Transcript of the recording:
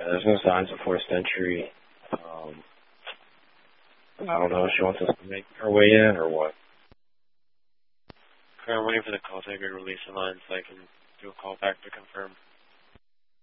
there's no signs of forced entry. I don't know if she wants us to make her way in or what. Okay, I'm waiting for the call taker to release the line so I can do a call back to confirm.